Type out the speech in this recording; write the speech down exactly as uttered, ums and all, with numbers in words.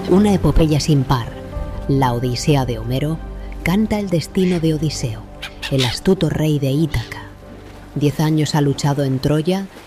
Una epopeya sin par, la Odisea de Homero, canta el destino de Odiseo, el astuto rey de Ítaca. Diez años ha luchado en Troya